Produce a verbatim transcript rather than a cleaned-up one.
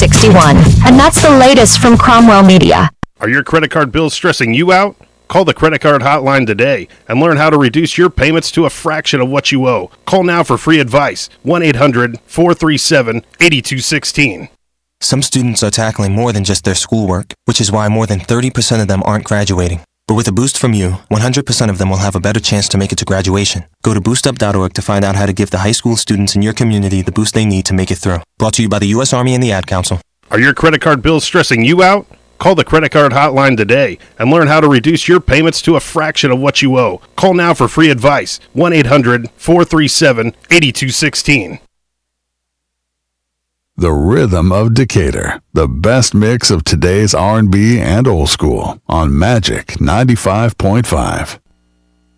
sixty-one. And that's the latest from Cromwell Media. Are your credit card bills stressing you out? Call the credit card hotline today and learn how to reduce your payments to a fraction of what you owe. Call now for free advice. one eight hundred four three seven eight two one six. Some students are tackling more than just their schoolwork, which is why more than thirty percent of them aren't graduating. But with a boost from you, one hundred percent of them will have a better chance to make it to graduation. Go to boost up dot org to find out how to give the high school students in your community the boost they need to make it through. Brought to you by the U S Army and the Ad Council. Are your credit card bills stressing you out? Call the credit card hotline today and learn how to reduce your payments to a fraction of what you owe. Call now for free advice. one eight hundred four three seven eight two one six. The Rhythm of Decatur, the best mix of today's R and B and old school on Magic ninety-five point five.